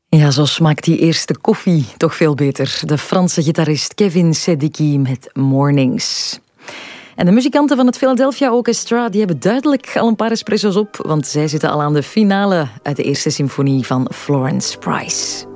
Ja, zo smaakt die eerste koffie toch veel beter. De Franse gitarist Kevin Sediki met Mornings. En de muzikanten van het Philadelphia Orchestra die hebben duidelijk al een paar espresso's op, want zij zitten al aan de finale uit de eerste symfonie van Florence Price.